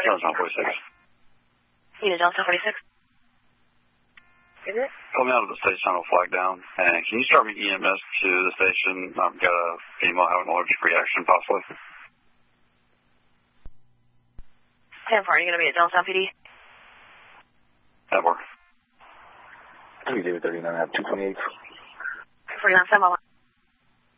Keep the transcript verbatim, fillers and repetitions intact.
Johnstown forty-six. Unit Johnstown forty-six. Is it? Pull me out of the station on a flag down, and can you start me E M S to the station? I've got a female having an allergic reaction, possibly. ten four, are you going to be at Johnstown P D? That works. three zero thirty-nine, I have two twenty-eight. forty-nine, stand by.